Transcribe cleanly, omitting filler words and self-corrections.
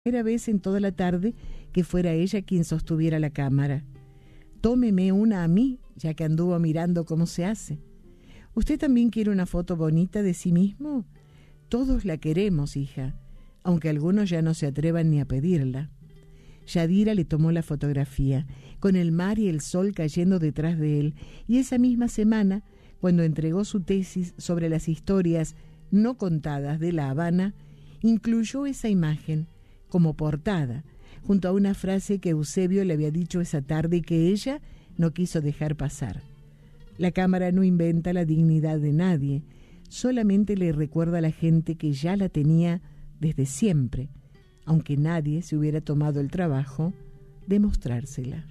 Primera vez en toda la tarde que fuera ella quien sostuviera la cámara. Tómeme una a mí, ya que anduvo mirando cómo se hace. ¿Usted también quiere una foto bonita de sí mismo? Todos la queremos, hija, aunque algunos ya no se atrevan ni a pedirla. Yadira le tomó la fotografía, con el mar y el sol cayendo detrás de él, y esa misma semana, cuando entregó su tesis sobre las historias no contadas de La Habana, incluyó esa imagen como portada, junto a una frase que Eusebio le había dicho esa tarde y que ella no quiso dejar pasar. La cámara no inventa la dignidad de nadie, solamente le recuerda a la gente que ya la tenía desde siempre, aunque nadie se hubiera tomado el trabajo de mostrársela.